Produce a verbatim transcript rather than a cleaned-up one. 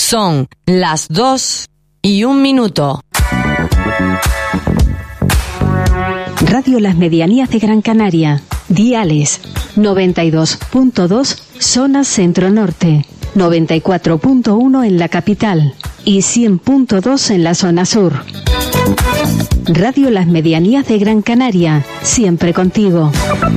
Son las dos y un minuto. Radio Las Medianías de Gran Canaria. Diales noventa y dos punto dos zona centro-norte, noventa y cuatro punto uno en la capital y cien punto dos en la zona sur. Radio Las Medianías de Gran Canaria, siempre contigo.